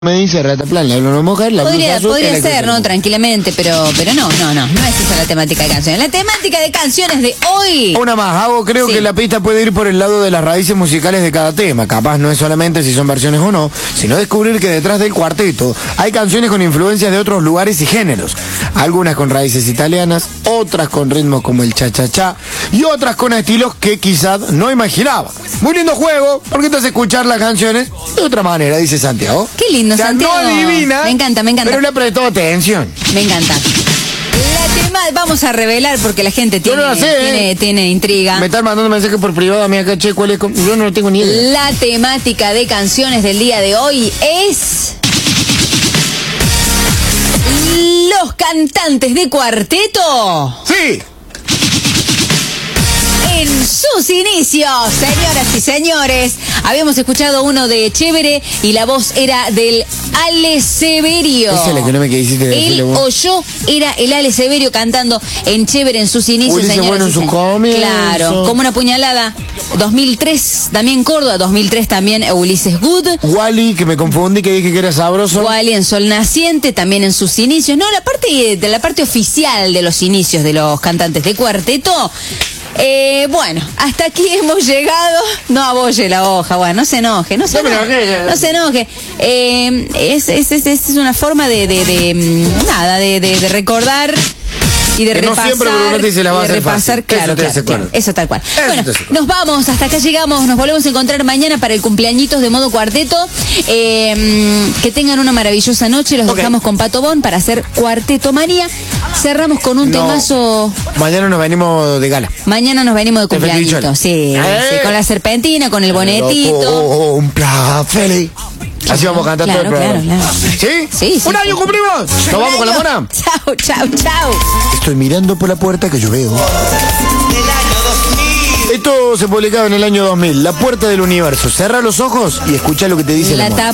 Me dice Rataplan, le hablo a una mujer, la Podría ser, ¿no? no. Tranquilamente, pero no es esa la temática de canciones. La temática de canciones de hoy. Una más, creo Sí. que la pista puede ir por el lado de las raíces musicales de cada tema. Capaz no es solamente si son versiones o no, sino descubrir que detrás del cuarteto hay canciones con influencias de otros lugares y géneros. Algunas con raíces italianas, otras con ritmos como el cha-cha-cha y otras con estilos que quizás no imaginaba. Muy lindo juego, porque te hace escuchar las canciones de otra manera, dice Santiago. Qué lindo, O sea, Santiago. no adivina. Me encanta. Pero le prestó atención. Me encanta. La tema vamos a revelar porque la gente Yo no la sé, tiene intriga. Me están mandando mensajes por privado a mí acá, che, ¿cuál es? Yo no lo tengo ni idea. La temática de canciones del día de hoy es los cantantes de cuarteto ¡Sí! en sus inicios. Señoras y señores, habíamos escuchado uno de Chévere y la voz era del Ale Severio. Esa es la que no me quisiste decir. Él o yo era el Ale Severio cantando en Chévere en sus inicios. Ulises señoras Bueno y en sus señores. comienzos. Claro, como una puñalada. 2003 también Córdoba, 2003 también Ulises Good. Wally, que me confundí, que dije que era sabroso. Wally en Sol Naciente, también en sus inicios. No, la parte oficial de los inicios de los cantantes de cuarteto. Bueno, hasta aquí hemos llegado. No abolle la hoja, bueno, no se enoje. No se enoje. Es una forma de recordar y de Que no repasar. siempre Brunetti se la va a hacer fácil. Claro, eso tal cual. Bueno, nos vamos, hasta acá llegamos. Nos volvemos a encontrar mañana para el cumpleañitos de Modo Cuarteto. Que tengan una maravillosa noche. Los dejamos con Pato Bon para hacer Cuarteto Manía. Cerramos con un temazo. Mañana nos venimos de gala. Mañana nos venimos de cumpleañitos. Sí, con la serpentina, con el bonetito. Un plan feliz. Así vamos a cantar todo el programa. Claro. ¿Sí? Sí. ¡Un año cumplimos! ¿Nos vamos con la mona? Chau. Estoy mirando por la puerta que yo veo. Esto se publicaba en el año 2000. La puerta del universo. Cerra los ojos y escucha lo que te dice la mona.